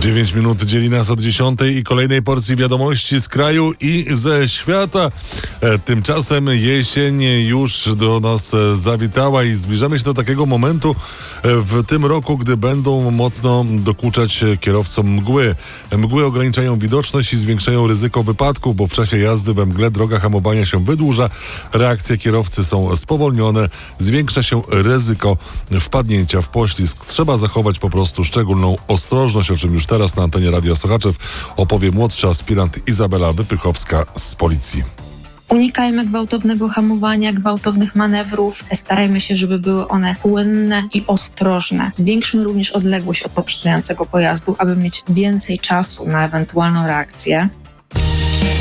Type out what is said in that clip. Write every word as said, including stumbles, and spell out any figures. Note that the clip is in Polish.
dziewięć minut dzieli nas od dziesiątej i kolejnej porcji wiadomości z kraju i ze świata. Tymczasem jesień już do nas zawitała i zbliżamy się do takiego momentu w tym roku, gdy będą mocno dokuczać kierowcom mgły. Mgły ograniczają widoczność i zwiększają ryzyko wypadków, bo w czasie jazdy we mgle droga hamowania się wydłuża, reakcje kierowcy są spowolnione, zwiększa się ryzyko wpadnięcia w poślizg. Trzeba zachować po prostu szczególną ostrożność, o czym już teraz na antenie Radia Sochaczew opowie młodszy aspirant Izabela Wypychowska z policji. Unikajmy gwałtownego hamowania, gwałtownych manewrów. Starajmy się, żeby były one płynne i ostrożne. Zwiększmy również odległość od poprzedzającego pojazdu, aby mieć więcej czasu na ewentualną reakcję.